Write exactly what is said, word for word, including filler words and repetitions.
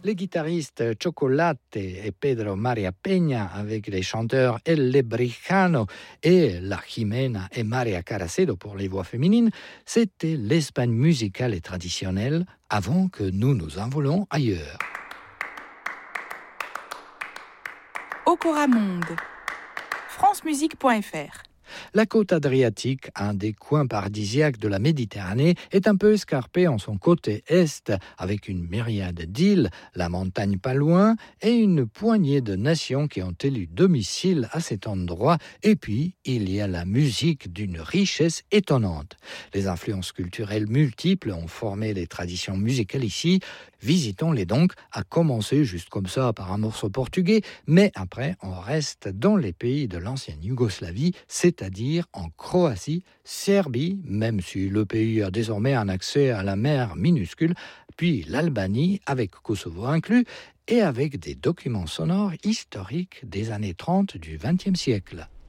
Les guitaristes Chocolate et Pedro Maria Peña avec les chanteurs El Lebrijano et La Jimena et Maria Caracedo pour les voix féminines, c'était l'Espagne musicale et traditionnelle avant que nous nous envolions ailleurs. Okora Monde, francemusique point f r. La côte adriatique, un des coins paradisiaques de la Méditerranée, est un peu escarpée en son côté est, avec une myriade d'îles, la montagne pas loin, et une poignée de nations qui ont élu domicile à cet endroit. Et puis, il y a la musique d'une richesse étonnante. Les influences culturelles multiples ont formé les traditions musicales ici. Visitons-les donc, à commencer juste comme ça par un morceau portugais, mais après on reste dans les pays de l'ancienne Yougoslavie, c'est-à-dire en Croatie, Serbie, même si le pays a désormais un accès à la mer minuscule, puis l'Albanie, avec Kosovo inclus, et avec des documents sonores historiques des années trente du vingtième siècle.